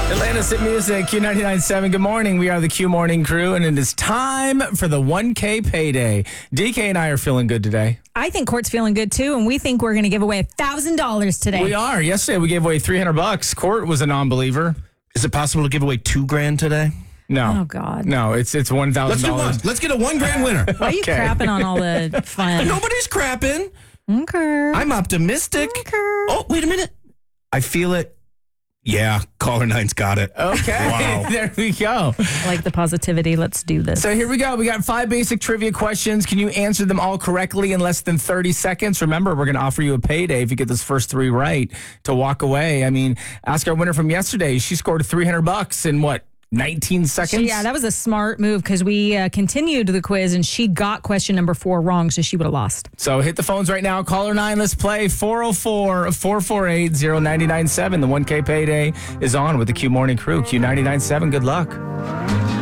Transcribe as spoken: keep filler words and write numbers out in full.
Atlantis at Music, Q ninety-nine point seven. Good morning. We are the Q Morning Crew, and it is time for the one K payday. D K and I are feeling good today. I think Court's feeling good, too, and we think we're going to give away one thousand dollars today. We are. Yesterday, we gave away three hundred bucks. Court was a non-believer. Is it possible to give away two grand today? No. Oh, God. No, it's it's one thousand dollars. Let's do one. Let's get a one grand winner. Why are you Okay. crapping on all the fun? Nobody's crapping. Okay. I'm optimistic. Okay. Oh, wait a minute. I feel it. Yeah, caller nine's got it. Okay. Wow. There we go. I like the positivity. Let's do this. So here we go. We got five basic trivia questions. Can you answer them all correctly in less than thirty seconds? Remember, we're going to offer you a payday if you get those first three right to walk away. I mean, ask our winner from yesterday. She scored three hundred bucks in what, nineteen seconds? Yeah, that was a smart move because we uh, continued the quiz and she got question number four wrong, so she would have lost. So hit the phones right now. Caller nine, let's play. four oh four, four four eight, oh nine nine seven. The one K payday is on with the Q Morning Crew. Q ninety-nine point seven. Good luck.